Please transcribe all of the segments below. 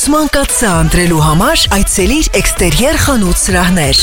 Լուսման կաթսա ընտրելու համար այցելիր Էքստերիեր խանութ սրահներ։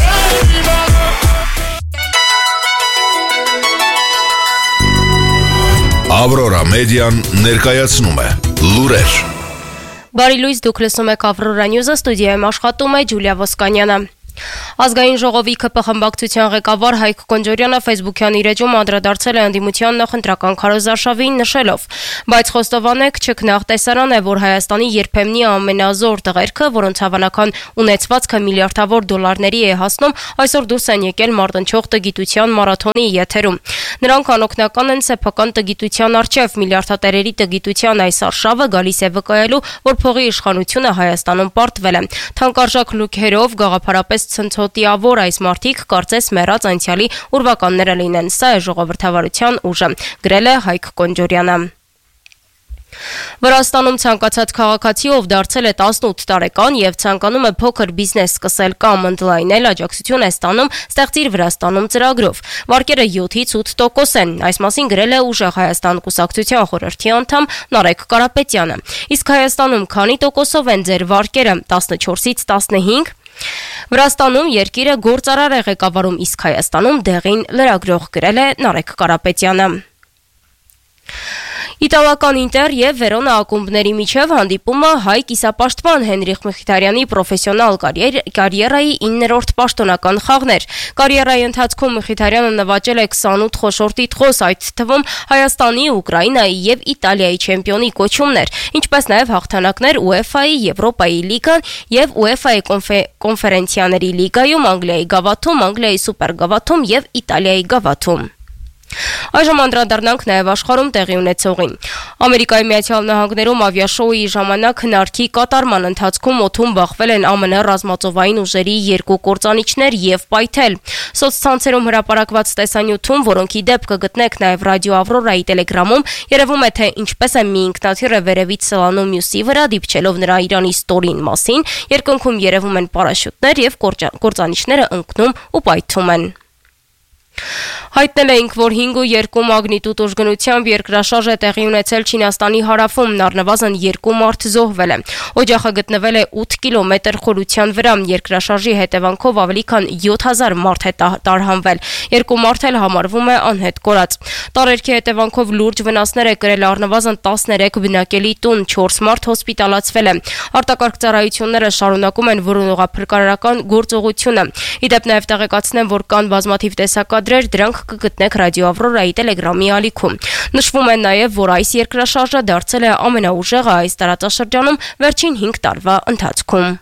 Ավրորա մեդիան ներկայացնում է լուրեր։ Բարի լույս, դուք լսում եք Ավրորա Նյուզը, ստուդիայում աշխատում է Ջուլիա Ոսկանյանը։ Ազգային ժողովի ԿՊ խմբակցության ղեկավար Հայկ Կոնջորյանը Facebook-յան իր էջում անդրադարձել է անդիմության նախընտրական քարոզարշավին, նշելով. բայց խոստովանեք, չքնաղ տեսարան է, որ Հայաստանի երբեմնի ամենազոր տղերքը, որոնց հավանական ունեցվածքը միլիարդավոր դոլարների է հասնում, այսօր դուրս են եկել մարտնչող տգիտության մարաթոնի եթերում։ Նրանք անօգնական են սեփական տգիտության առջև, միլիարդատերերի տգիտության այս արշավը գալիս է վկայելու, որ փողի իշխանությունը Հայաստանում պարտվել է։ Թանկարժեք լուքերով գաղափարապես ցնցոտիավոր այս մարդիկ կարծես մեռած անցյալի ուրվականները լինեն։ Սա է ժողովրդավարության ուժը, գրել է Հայկ Կոնջորյանը։ Վրաստանում ցանկացած քաղաքացի, ով դարձել է 18 տարեկան եւ ցանկանում է փոքր բիզնես սկսել կամ ընդլայնել, աջակցություն է ստանում «Ստեղծիր Վրաստանում» ծրագրով։ Վարկերը 7-ից 8% են։ Այս մասին գրել է Ուժեղ Հայաստան կուսակցության խորհրդի անդամ Նարեկ Կարապետյանը։ Իսկ Հայաստանում քանի տոկոսով են ձեր վարկերը, 14-ից 15։ Վրաստանում երկիրը գործարար է ղեկավարում, իսկ Հայաստանում դեղին լրագրող, գրել է Նարեկ Կարապետյանը։ Իտալական Ինտեր եւ Վերոնա ակումբների միջև հանդիպումը հայ կիսապաշտպան Հենրիխ Մխիթարյանի պրոֆեսիոնալ կարիերայի 9-րդ պաշտոնական խաղներ։ Կարիերայի ընթացքում Մխիթարյանը նվաճել է 28 խոշոր տիտղոս, այդ թվում Հայաստանի, Ուկրաինայի եւ Իտալիայի չեմպիոնի կոչումներ, ինչպես նաեւ հաղթանակներ UEFA-ի, Եվրոպայի լիգան եւ UEFA-ի կոնֆերենցիաների լիգայում, Անգլիայի գավաթում, Անգլիայի սուպերգավաթում եւ Իտալիայի գավաթում։ Այժմ անդրադառնանք նաև աշխարհում տեղի ունեցողին։ Ամերիկայի Միացյալ Նահանգներում ավիաշոուի ժամանակ հնարքի կատարման ընթացքում օդում բախվել են ԱՄՆ ռազմածովային ուժերի 2 կործանիչներ եւ պայթել։ Սոցցանցերում հրապարակված տեսանյութում, որոնք ի դեպ կգտնեք նաև ռադիո Ավրորայի տելեգրամում, երևում է, թե ինչպես է մի ինքնաթիռը վերևից սլանում մյուսի վրա, դիպչելով նրա իրանի ստորին մասին, երկնքում երևում են պարաշյուտներ եւ կործանիչները ընկնում ու պայթում են։ Հայտնել էինք, որ 5.2 մագնիտուդ ուժգնությամբ երկրաշարժ է տեղի ունեցել Չինաստանի հարավում, առնվազն 2 մարդ զոհվել է։ Օջախը գտնվել է 8 կիլոմետր խորության վրա, երկրաշարժի հետևանքով ավելի քան 7000 մարդ է տարհանվել, 2 մարդ էլ համարվում է անհետ կորած։ Տարերքի հետևանքով լուրջ վնասներ է կրել առնվազն 13 բնակելի տուն, 4 մարդ հոսպիտալացվել է։ Արտակարգ ծառայությունները շարունակում են որոնողափրկարարական գործողությունը։ Ի դեպ նաև տեղեկացնեմ, որ կան բազմաթիվ տեսակադրեր, դրանք կգտնեք ռադիո Ավրորայի տելեգրամի ալիքում։ Նշվում է նաև, որ այս երկրաշարժը դարձել է ամենաուժեղը այս տարածաշրջանում վերջին 5 տարվա ընթացքում։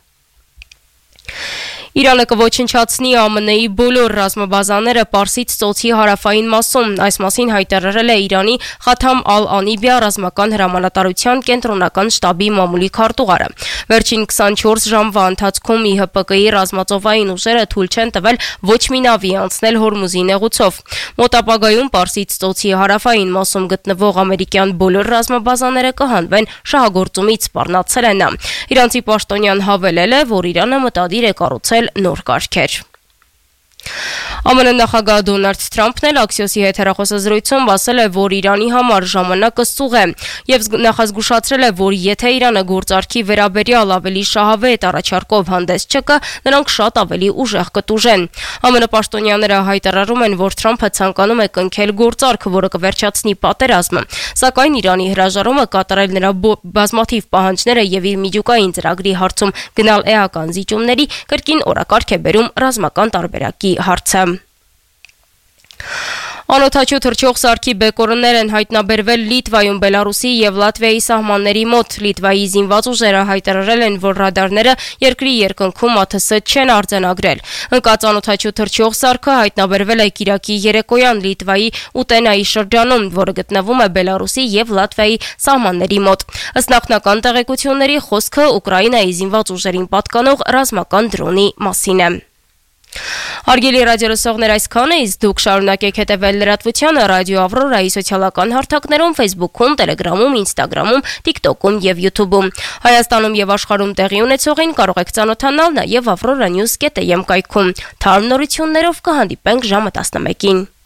Իրանը կոչնչացնի ԱՄՆ-ի բոլոր ռազմաբազաները Պարսից ծոցի հարավային մասում։ Այս մասին հայտարարել է Իրանի Խաթամ ալ-Անիբիա ռազմական հրամանատարության կենտրոնական շտաբի մամուլի քարտուղարը։ Վերջին 24 ժամվա ընթացքում ԻՀՊԿ-ի ռազմածովային ուժերը թույլ չեն տվել ոչ մի նավի անցնել Հորմուզի նեղուցով։ Մոտ ապագայում Պարսից ծոցի հարավային մասում գտնվող ամերիկյան բոլոր ռազմաբազաները կհանվեն շահագործումից, սպառնացել է նա։ Իրանցի պաշտոնյան հավելել է, որ Իրանը մտադիր է կառուցել նոր կարգեր։ ԱՄՆ նախագահ Դոնալդ Թրամփն էլ Axios-ի հետ հեռախոսազրույցում ասել է, որ Իրանի համար ժամանակը սուղ է եւ նախազգուշացրել է, որ եթե Իրանը գործարքի վերաբերյալ ավելի շահավետ առաջարկով հանդես չգա, նրանք շատ ավելի ուժեղ կտուժեն։ ԱՄՆ պաշտոնյաները հայտարարում են, որ Թրամփը ցանկանում է կնքել գործարք, որը կվերջացնի պատերազմը, սակայն Իրանի հրաժարումը կատարել նրա բազմաթիվ պահանջները եւ իր միջուկային ծրագրի հարցում գնալ էական զիջումների կրկին օրակարգ է բերում ռազմական տարբերակի հարցը։ Անօթաչու թռչող սարքի բեկորներ են հայտնաբերվել Լիտվայում, Բելարուսի եւ Լատվիայի սահմանների մոտ։ Լիտվայի զինված ուժերը հայտարարել են, որ ռադարները երկրի երկնքում ԱԹՍ չեն արձանագրել։ Ընկած անօթաչու թռչող սարքը հայտնաբերվել է կիրակի երեկոյան Լիտվայի Ուտենայի շրջանում, որը գտնվում է Բելարուսի եւ Լատվիայի սահմանների մոտ։ Ըստ նախնական տեղեկությունների, խոսքը Ուկրաինայի զինված ուժերին պատկանող ռազմական դրոնի մասին է։ Հարգելի ռադիոլսողներ, այսքանը, իսկ դուք շարունակեք հետևել լրատվությանը ռադիո Ավրորայի սոցիալական հարթակներում, Facebook-ում, Telegram-ում, Instagram-ում, TikTok-ում եւ YouTube-ում։ Հայաստանում եւ աշխարհում տեղի ունեցողին կարող եք ծանոթանալ նաեւ avroranews.am կայքում։ Թարմ նորություններով կհանդիպենք ժամը 11-ին։